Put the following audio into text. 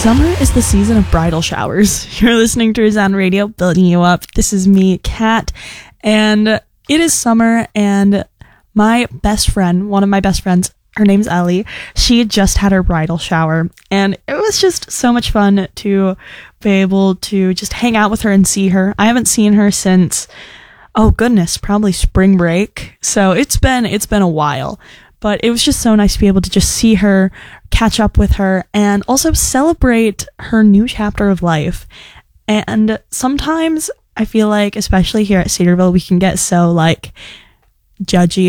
Summer is the season of bridal showers. You're listening to Resound Radio, building you up. This is me, Kat, and it is summer, and my best friend, one of my best friends, her name's Ellie, she just had her bridal shower, and it was just so much fun to be able to just hang out with her and see her. I haven't seen her since, oh goodness, probably spring break, so it's been a while. But it was just so nice to be able to just see her, catch up with her, and also celebrate her new chapter of life. And sometimes I feel like, especially here at Cedarville, we can get so, judgy